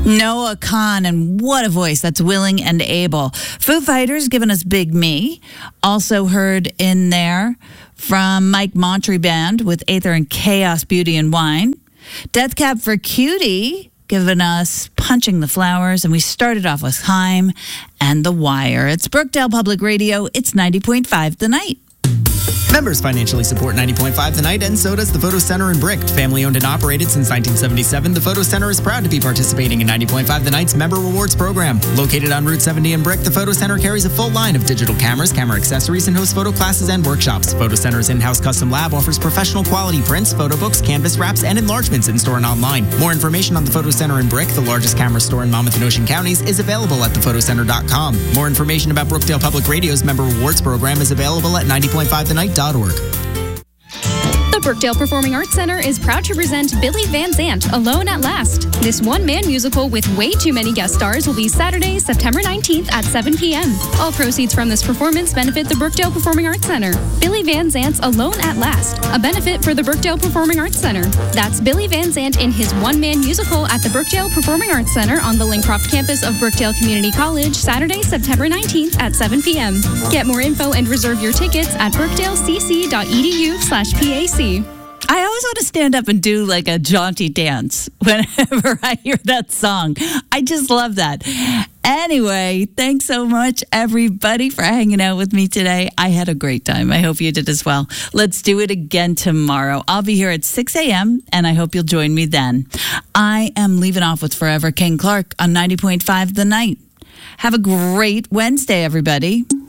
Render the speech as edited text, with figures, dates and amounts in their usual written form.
Noah Kahan, and what a voice. That's Willing and Able. Foo Fighters giving us Big Me. Also heard in there from Mike Montre Band with Aether and Chaos, Beauty and Wine. Death Cab for Cutie giving us Punching the Flowers. And we started off with Haim and The Wire. It's Brookdale Public Radio. It's 90.5 The Night. Members financially support 90.5 The Night, and so does the Photo Center in Brick. Family owned and operated since 1977, the Photo Center is proud to be participating in 90.5 The Night's Member Rewards program. Located on Route 70 in Brick, the Photo Center carries a full line of digital cameras, camera accessories, and hosts photo classes and workshops. Photo Center's in-house custom lab offers professional quality prints, photo books, canvas wraps, and enlargements in-store and online. More information on the Photo Center in Brick, the largest camera store in Monmouth and Ocean counties, is available at thephotoCenter.com. More information about Brookdale Public Radio's Member Rewards program is available at 90.5thenight.org. The Brookdale Performing Arts Center is proud to present Billy Van Zandt, Alone at Last. This one-man musical with way too many guest stars will be Saturday, September 19th at 7 p.m. All proceeds from this performance benefit the Brookdale Performing Arts Center. Billy Van Zandt's Alone at Last, a benefit for the Brookdale Performing Arts Center. That's Billy Van Zandt in his one-man musical at the Brookdale Performing Arts Center on the Lincroft campus of Brookdale Community College, Saturday, September 19th at 7 p.m. Get more info and reserve your tickets at brookdalecc.edu/PAC. I always want to stand up and do like a jaunty dance whenever I hear that song. I just love that. Anyway, thanks so much, everybody, for hanging out with me today. I had a great time. I hope you did as well. Let's do it again tomorrow. I'll be here at 6 a.m., and I hope you'll join me then. I am leaving off with Forever King Clark on 90.5 The Night. Have a great Wednesday, everybody.